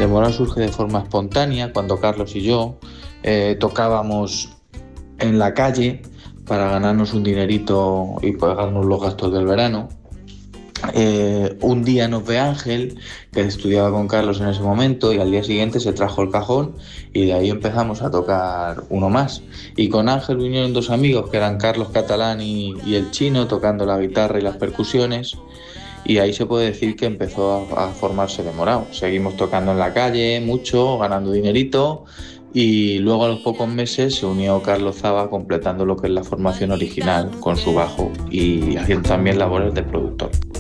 Demorado surge de forma espontánea cuando Carlos y yo tocábamos en la calle para ganarnos un dinerito y pagarnos los gastos del verano. Un día nos ve Ángel, que estudiaba con Carlos en ese momento, y al día siguiente se trajo el cajón y de ahí empezamos a tocar uno más. Y con Ángel vinieron dos amigos, que eran Carlos Catalán y el Chino, tocando la guitarra y las percusiones, y ahí se puede decir que empezó a formarse Demorado. Seguimos tocando en la calle mucho, ganando dinerito, y luego a los pocos meses se unió Carlos Zaba completando lo que es la formación original con su bajo y haciendo también labores de productor.